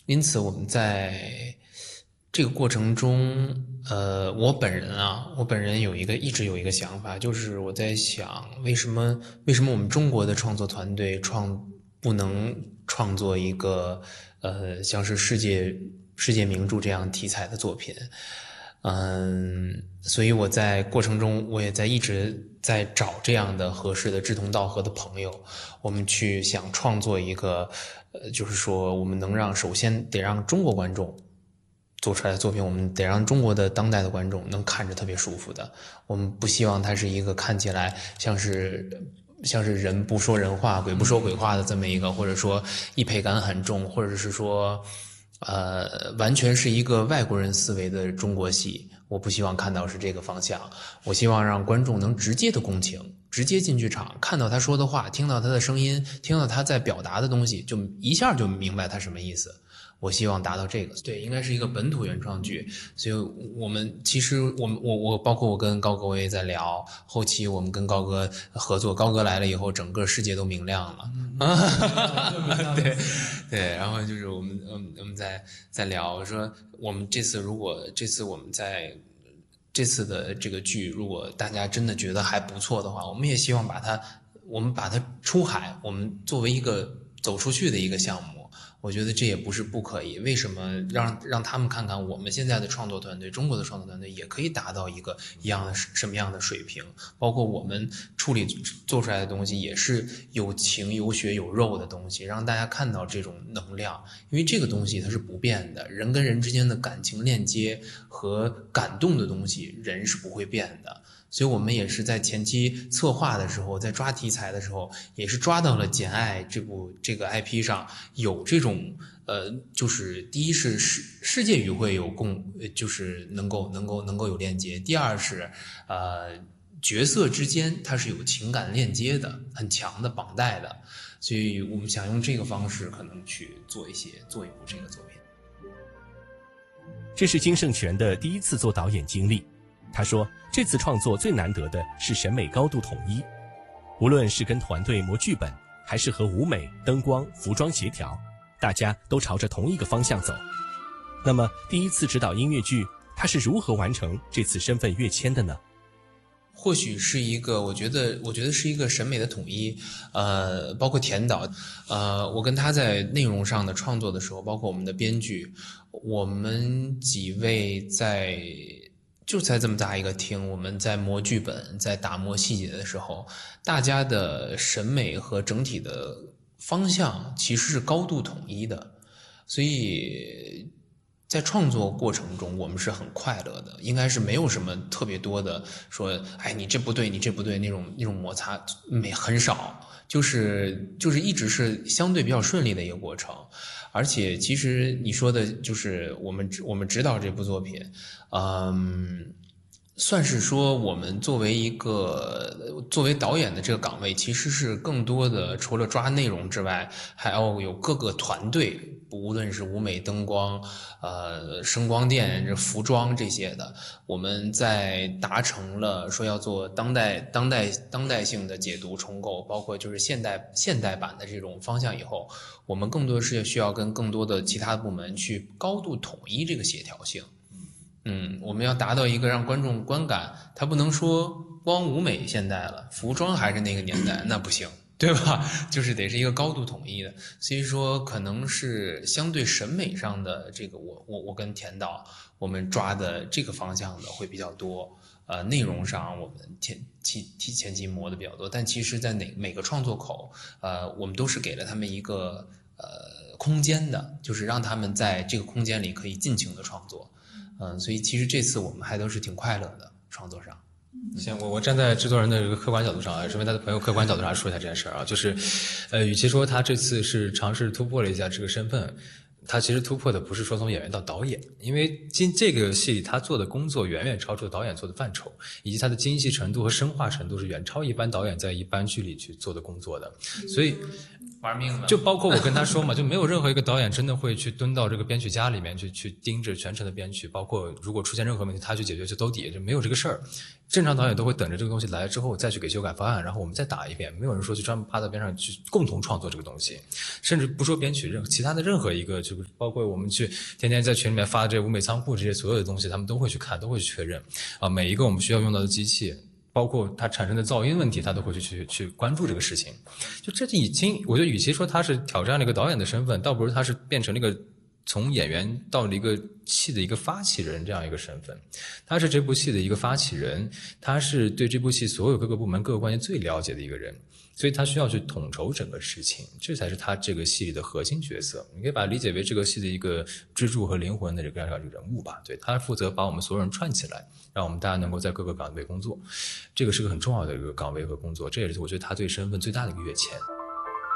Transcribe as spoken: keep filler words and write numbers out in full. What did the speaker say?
因此我们在这个过程中，呃，我本人啊，我本人有一个一直有一个想法，就是我在想，为什么为什么我们中国的创作团队创不能创作一个呃像是世界世界名著这样题材的作品？嗯，所以我在过程中，我也在一直在找这样的合适的志同道合的朋友，我们去想创作一个，呃，就是说我们能让首先得让中国观众做出来的作品，我们得让中国的当代的观众能看着特别舒服的。我们不希望它是一个看起来像是像是人不说人话，鬼不说鬼话的这么一个，或者说意配感很重，或者是说。呃，完全是一个外国人思维的中国戏，我不希望看到是这个方向。我希望让观众能直接的共情，直接进剧场，看到他说的话，听到他的声音，听到他在表达的东西，就一下就明白他什么意思。我希望达到这个，对，应该是一个本土原创剧。所以我们其实我们我我包括我跟高哥我也在聊，后期我们跟高哥合作，高哥来了以后，整个世界都明亮了。嗯、对对，然后就是我们嗯我们在在聊说，我们这次如果这次我们在这次的这个剧，如果大家真的觉得还不错的话，我们也希望把它我们把它出海，我们作为一个走出去的一个项目。我觉得这也不是不可以，为什么让让他们看看我们现在的创作团队，中国的创作团队也可以达到一个一样的什么样的水平？包括我们处理做出来的东西也是有情有血有肉的东西，让大家看到这种能量，因为这个东西它是不变的，人跟人之间的感情链接和感动的东西，人是不会变的。所以我们也是在前期策划的时候，在抓题材的时候，也是抓到了《简爱》这部这个 I P 上有这种呃，就是第一是世世界语汇有共，就是能够能够能够有链接；第二是呃角色之间它是有情感链接的，很强的绑带的。所以我们想用这个方式，可能去做一些做一部这个作品。 这是金圣权的第一次做导演经历。他说，这次创作最难得的是审美高度统一，无论是跟团队磨剧本，还是和舞美、灯光、服装协调，大家都朝着同一个方向走。那么，第一次指导音乐剧，他是如何完成这次身份跃迁的呢？ 或许是一个，我觉得，我觉得是一个审美的统一，呃，包括田导，呃，我跟他在内容上的创作的时候，包括我们的编剧，我们几位在。就在这么大一个厅，我们在磨剧本，在打磨细节的时候，大家的审美和整体的方向其实是高度统一的，所以在创作过程中我们是很快乐的，应该是没有什么特别多的说，哎，你这不对，你这不对那种那种摩擦，没很少，就是就是一直是相对比较顺利的一个过程。而且其实你说的就是我们我们指导这部作品，嗯，算是说我们作为一个作为导演的这个岗位，其实是更多的除了抓内容之外，还要有各个团队，无论是舞美、灯光、呃声光电、这服装这些的，我们在达成了说要做当代当代当代性的解读重构，包括就是现代现代版的这种方向以后，我们更多是需要跟更多的其他部门去高度统一这个协调性。嗯，我们要达到一个让观众观感，他不能说光舞美现代了，服装还是那个年代，那不行，对吧？就是得是一个高度统一的。所以说，可能是相对审美上的这个我，我我我跟田导我们抓的这个方向的会比较多。呃，内容上我们前期提前期磨的比较多，但其实在哪每个创作口，呃，我们都是给了他们一个呃空间的，就是让他们在这个空间里可以尽情的创作。嗯，所以其实这次我们还都是挺快乐的创作上。 行，我我站在制作人的这个客观角度上，身为他的朋友客观角度上说一下这件事儿啊，就是，呃，与其说他这次是尝试突破了一下这个身份，他其实突破的不是说从演员到导演，因为今这个戏他做的工作远远超出导演做的范畴，以及他的精细程度和深化程度是远超一般导演在一般剧里去做的工作的，所以。 玩命了。 就包括我跟他说嘛，就没有任何一个导演真的会去蹲到这个编曲家里面去去盯着全程的编曲，包括如果出现任何问题，他去解决，就兜底，就没有这个事儿。正常导演都会等着这个东西来了之后再去给修改方案，然后我们再打一遍，没有人说去专门趴在边上去共同创作这个东西。甚至不说编曲，任其他的任何一个，就包括我们去天天在群里面发这舞美仓库这些所有的东西，他们都会去看，都会去确认啊，每一个我们需要用到的机器，包括它产生的噪音问题，他都会去去去关注这个事情。就这就已经，我觉得与其说他是挑战了一个导演的身份，倒不如他是变成了一个从演员到了一个戏的一个发起人这样一个身份。他是这部戏的一个发起人，他是对这部戏所有各个部门各个关系最了解的一个人，所以他需要去统筹整个事情，这才是他这个戏里的核心角色。你可以把它理解为这个戏的一个支柱和灵魂的这个人物吧。对，他负责把我们所有人串起来，让我们大家能够在各个岗位工作，这个是个很重要的一个岗位和工作，这也是我觉得他对身份最大的一个跃迁。